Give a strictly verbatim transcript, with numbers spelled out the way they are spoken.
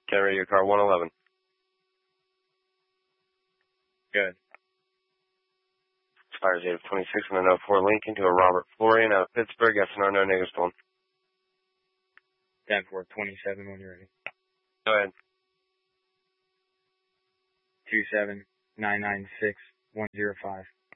Can radio car one eleven. Good. Fires eight of twenty-six on the oh four Lincoln to a Robert Florian out of Pittsburgh. S N R, no negatives going. ten four twenty-seven when you're ready. Go ahead. two seven nine nine six one zero five.